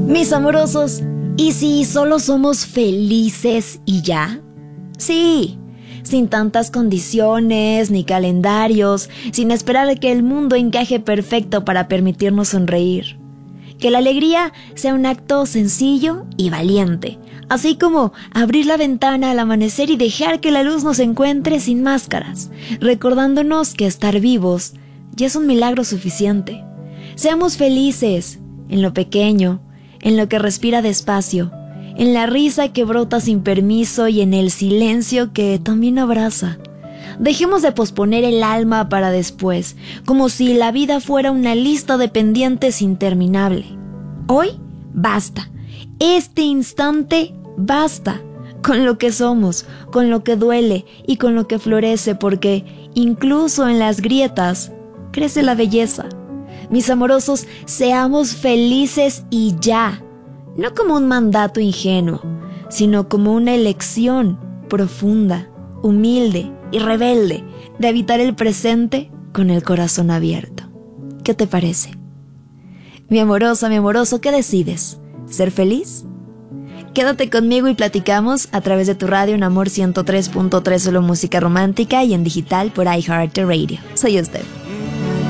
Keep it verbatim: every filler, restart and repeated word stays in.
Mis amorosos, ¿y si solo somos felices y ya? Sí, sin tantas condiciones ni calendarios, sin esperar a que el mundo encaje perfecto para permitirnos sonreír. Que la alegría sea un acto sencillo y valiente, así como abrir la ventana al amanecer y dejar que la luz nos encuentre sin máscaras, recordándonos que estar vivos ya es un milagro suficiente. Seamos felices en lo pequeño, en lo que respira despacio, en la risa que brota sin permiso y en el silencio que también abraza. Dejemos de posponer el alma para después, como si la vida fuera una lista de pendientes interminable. Hoy, basta. Este instante, basta. Con lo que somos, con lo que duele y con lo que florece, porque incluso en las grietas crece la belleza. Mis amorosos, seamos felices y ya. No como un mandato ingenuo, sino como una elección profunda, humilde y rebelde de habitar el presente con el corazón abierto. ¿Qué te parece? Mi amorosa, mi amoroso, ¿qué decides? ¿Ser feliz? Quédate conmigo y platicamos a través de tu radio en Amor ciento tres punto tres, solo música romántica, y en digital por iHeartRadio. Soy Steph.